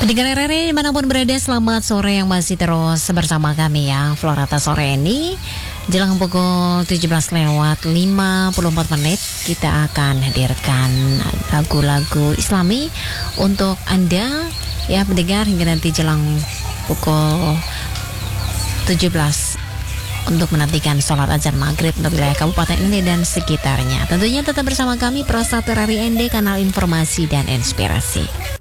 Pendengar RRI dimanapun berada, selamat sore yang masih terus bersama kami ya. Florata sore ini jelang pukul 17:54 menit kita akan hadirkan lagu-lagu Islami untuk Anda ya pendengar hingga nanti jelang pukul 17 untuk menantikan sholat azan maghrib untuk wilayah Kabupaten Ende dan sekitarnya. Tentunya tetap bersama kami Prastata RRI Ende, kanal informasi dan inspirasi.